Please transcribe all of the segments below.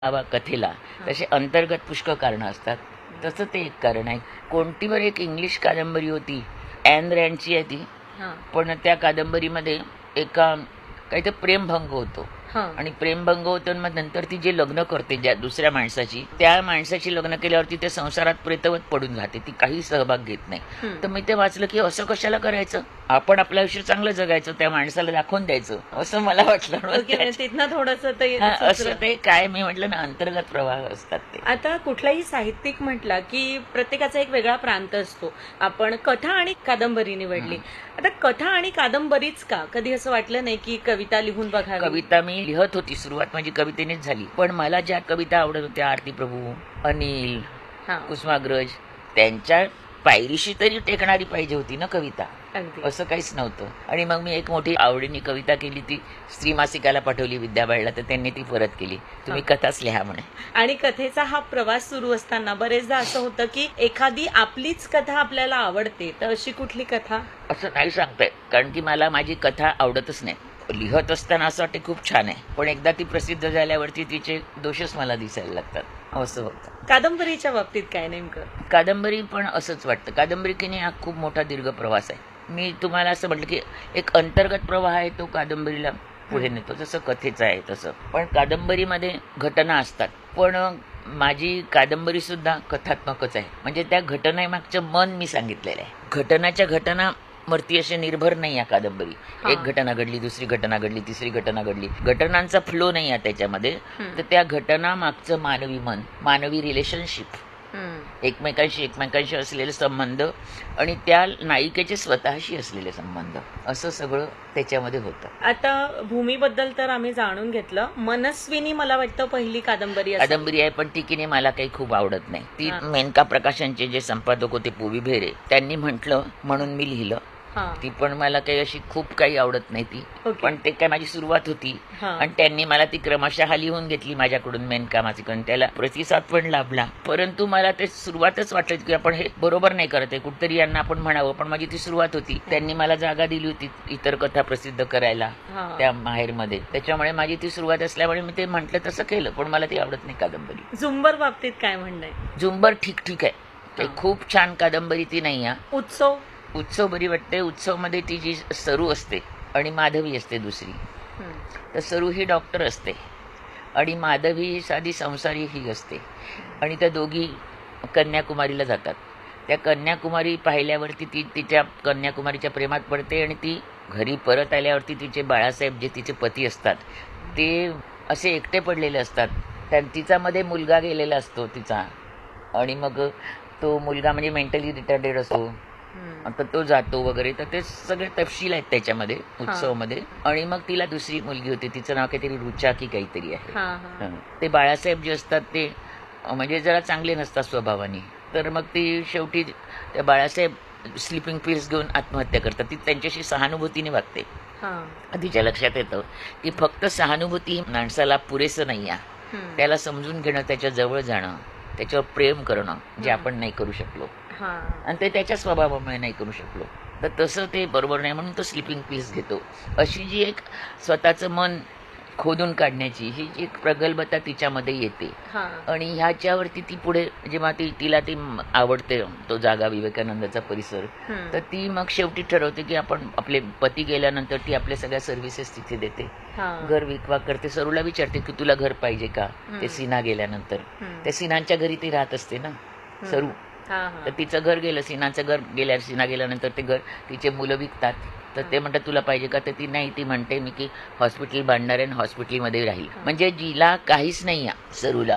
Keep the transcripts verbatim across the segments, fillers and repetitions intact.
बाबा कथेला तसे अंतर्गत पुष्कळ कारणं असतात. तसं ते एक कारण आहे. कोणती बरं एक इंग्लिश कादंबरी होती, ॲन रँडची आहे ती, पण त्या कादंबरीमध्ये एका काही तर प्रेमभंग होतो आणि प्रेमभंग होतो मग नंतर ती जे लग्न करते ज्या दुसऱ्या माणसाची, त्या माणसाची लग्न केल्यावरती ते संसारात प्रेतवत पडून राहते, ती काही सहभाग घेत नाही. तर मी ते वाचलं की असं कशाला करायचं, आपण आपलं आयुष्य चांगलं जगायचं, त्या माणसाला दाखवून द्यायचं असं मला वाटलं. तिथनं थोडस असं ते काय मी म्हटलं ना, अंतर्गत प्रवाह असतात ते. आता कुठलाही साहित्यिक म्हटला की प्रत्येकाचा एक वेगळा प्रांत असतो. आपण कथा आणि कादंबरी निवडली. आता कथा आणि कादंबरीच का, कधी असं वाटलं नाही की कविता लिहून बघा? कविता मी लिहत होती, सुरुवात माझी कवितेनेच झाली, पण मला ज्या कविता आवडत होत्या, आरती प्रभू, अनिल, कुसुमाग्रज, त्यांच्या पायरीशी तरी टेकणारी पाहिजे होती ना कविता, असं काहीच नव्हतं. आणि मग मी एक मोठी आवडीने कविता केली, ती स्त्री मासिकाला पाठवली विद्याबाळला, तर त्यांनी ती परत केली, तुम्ही कथाच लिहा म्हणे. आणि कथेचा हा प्रवास सुरू असताना बरेचदा असं होतं की एखादी आपलीच कथा आपल्याला आवडते, तर अशी कुठली कथा? असं नाही सांगताय, कारण की मला माझी कथा आवडतच नाही. लिहत असताना असं वाटते खूप छान आहे, पण एकदा ती प्रसिद्ध झाल्यावरती तिचे दोषच मला दिसायला लागतात, असं होतं. कादंबरीच्या बाबतीत काय नेमकं? कादंबरी पण असंच वाटतं. कादंबरी की नाही हा खूप मोठा दीर्घ प्रवास आहे. मी तुम्हाला असं म्हटलं की एक अंतर्गत प्रवाह आहे, तो कादंबरीला पुढे नेतो, जसं कथेचा आहे तसं. पण कादंबरीमध्ये घटना असतात, पण माझी कादंबरी सुद्धा कथात्मकच आहे. म्हणजे त्या घटनेमागचं मन मी सांगितलेलं आहे. घटनाच्या घटना वरती असे निर्भर नाही या कादंबरी. एक घटना घडली, दुसरी घटना घडली, तिसरी घटना घडली, घटनांचा फ्लो नाही आहे त्याच्यामध्ये. तर त्या घटना मागचं मानवी मन, मानवी रिलेशनशिप, एकमेकांशी एकमेकांशी असलेले संबंध आणि त्या नायिकेचे स्वतःशी असलेले संबंध, असं सगळं त्याच्यामध्ये होतं. आता भूमीबद्दल तर आम्ही जाणून घेतलं. मनस्विनी मला वाटतं पहिली कादंबरी कादंबरी आहे, पण ती की नाही मला काही खूप आवडत नाही. ती मेनका प्रकाशनचे जे संपादक होते पुवी भेरे, त्यांनी म्हटलं म्हणून मी लिहिलं. ती पण मला काही अशी खूप काही आवडत नाही ती, पण ते काय माझी सुरुवात होती आणि त्यांनी मला ती क्रमशः लिहून घेतली माझ्याकडून, मेनका मासिकाने. त्याला प्रतिसाद पण लाभला, परंतु मला ते सुरुवातच वाटत की आपण हे बरोबर नाही करत आहे, कुठतरी यांना आपण म्हणावं. पण माझी ती सुरुवात होती, त्यांनी मला जागा दिली होती इतर कथा प्रसिद्ध करायला त्या माहेरमध्ये, त्याच्यामुळे माझी ती सुरुवात असल्यामुळे मी ते म्हटलं तसं केलं, पण मला ती आवडत नाही कादंबरी. झुंबर बाबतीत काय म्हणणं आहे? झुंबर ठीक ठीक आहे, ते खूप छान कादंबरी ती नाही आहे. उत्सव उत्सव बरी वाटते. उत्सव मध्ये ती जी सरू असते आणि माधवी असते दुसरी, तर सरू ही डॉक्टर असते आणि माधवी ही साधी संसारी ही असते, आणि त्या दोघी कन्याकुमारीला जातात. त्या कन्याकुमारी पाहिल्यावरती ती तिच्या कन्याकुमारीच्या प्रेमात पडते आणि ती घरी परत आल्यावरती तिचे बाळासाहेब जे तिचे पती असतात ते असे एकटे पडलेले असतात. त्या तिचा मध्ये मुलगा गेलेला असतो तिचा, आणि मग तो मुलगा म्हणजे मेंटली रिटार्डेड असतो, आता तो जातो वगैरे, तर ते सगळे तपशील आहेत त्याच्यामध्ये उत्सवमध्ये. आणि मग तिला दुसरी मुलगी होती, तिचं नाव काहीतरी रुचा की काहीतरी आहे. ते बाळासाहेब जे असतात ते म्हणजे जरा चांगले नसतात स्वभावाने, तर मग ती शेवटी त्या बाळासाहेब स्लिपिंग पिल्स घेऊन आत्महत्या करतात. ती त्यांच्याशी सहानुभूतीने वागते. तिच्या लक्षात येतं की फक्त सहानुभूती माणसाला पुरेसं नाही आहे, त्याला समजून घेणं, त्याच्या जवळ जाणं, त्याच्यावर प्रेम करणं, जे आपण नाही करू शकलो आणि ते त्याच्या स्वभावामुळे नाही करू शकलो, तर तसं ते बरोबर नाही, म्हणून तो स्लिपिंग पिल्स घेतो. अशी जी एक स्वतःचं मन खोदून काढण्याची ही जी एक प्रगल्भता तिच्यामध्ये येते, आणि ह्याच्यावरती ती पुढे जेव्हा ती तिला ती आवडते तो जागा विवेकानंदाचा परिसर, तर ती मग शेवटी ठरवते की आपण आपले पती गेल्यानंतर ती आपल्या सगळ्या सर्व्हिसेस तिथे देते, घर विकवा करते. सरूला विचारते की तुला घर पाहिजे का, ते सिन्हा गेल्यानंतर. त्या सिन्हांच्या घरी ती राहत असते ना सरू, तर तिचं घर गेलं, सिन्हाचं घर गेल्या सिन्हा गेल्यानंतर ते घर तिचे मुलं विकतात, तर ते म्हणतात तुला पाहिजे का, तर ती नाही, ती म्हणते मी की हॉस्पिटल बांधणार आहे आणि हॉस्पिटलमध्ये राहील. म्हणजे जिला काहीच नाही आहे, सरूला,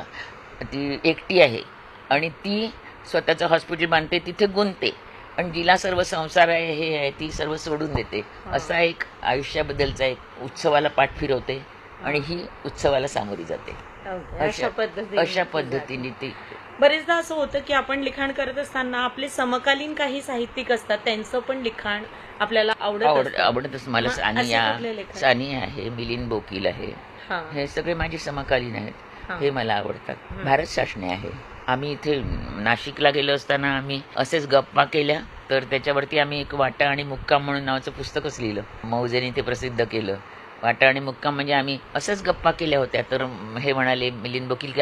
ती एकटी आहे आणि ती स्वतःचं हॉस्पिटल बांधते, तिथे गुंतते, आणि जिला सर्व संसार आहे हे आहे ती सर्व सोडून देते. असा एक आयुष्याबद्दलचा एक उत्सवाला पाठ फिरवते आणि ही उत्सवाला सामोरी जाते. अशा पद्धतीने अशा पद्धतीने ती. बरेचदा असं होतं की आपण लिखाण करत असताना आपले समकालीन काही साहित्यिक असतात, त्यांचं पण लिखाण आपल्याला आवडत आवडतच. मला सानिया सानिया आहे, मिलिंद बोकील आहे, हे सगळे माझे समकालीन आहेत, हे मला आवडतात. भारत शासने आहे. आम्ही इथे नाशिकला गेलो असताना आम्ही असेच गप्पा केल्या, तर त्याच्यावरती आम्ही एक वाटा आणि मुक्काम म्हणून नावाचं पुस्तकच लिहिलं, मौजेने ते प्रसिद्ध केलं. वाटा आणि मुक्काम म्हणजे आम्ही असंच गप्पा केल्या होत्या. तर हे म्हणाले मिलिंद बोकील की